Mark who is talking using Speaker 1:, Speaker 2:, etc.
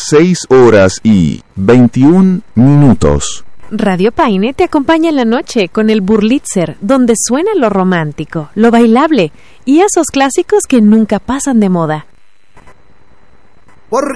Speaker 1: 6:21.
Speaker 2: Radio Paine te acompaña en la noche con el Burlitzer, donde suena lo romántico, lo bailable y esos clásicos que nunca pasan de moda.